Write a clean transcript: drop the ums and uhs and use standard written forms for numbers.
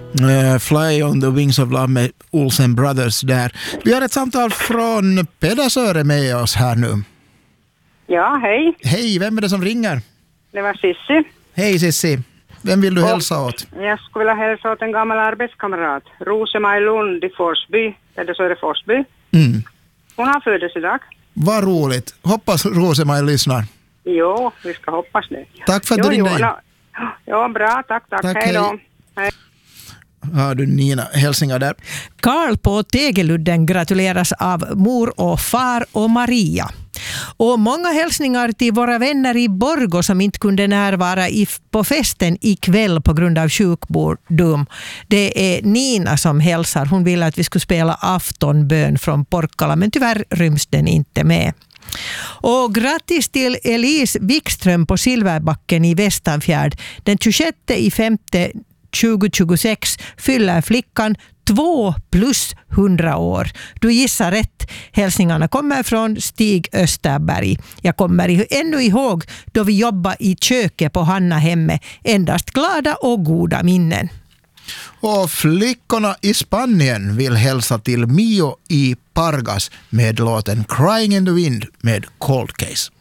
Fly on the Wings of Love med Olsen Brothers där. Vi har ett samtal från Pedersöre med oss här nu. Ja, hej. Hej, vem är det som ringer? Det var Sissi. Hej Sissi, vem vill du hälsa åt? Jag skulle vilja hälsa åt en gammal arbetskamrat, Rosemaj Lund i Forsby, Pedersöre Forsby. Hon har födelsedag. Vad roligt, hoppas Rosemaj lyssnar. Jo, vi ska hoppas det. Tack för att du ringde in. Ja, bra, tack. Hej då. Hej. Har du Nina hälsningar där? Karl på Tegeludden gratuleras av mor och far och Maria. Och många hälsningar till våra vänner i Borgå som inte kunde närvara på festen ikväll på grund av sjukdom. Det är Nina som hälsar. Hon ville att vi skulle spela aftonbön från Porkkala, men tyvärr ryms den inte med. Och grattis till Elise Wikström på Silverbacken i Västanfjärd. Den 26/5 2026 fyller flickan 2 + 100 år. Du gissar rätt. Hälsningarna kommer från Stig Österberg. Jag kommer ännu ihåg då vi jobbade i köket på Hanna hemme. Endast glada och goda minnen. Och flickorna i Spanien vill hälsa till Mio i Pargas med låten Crying in the Wind med Cold Case.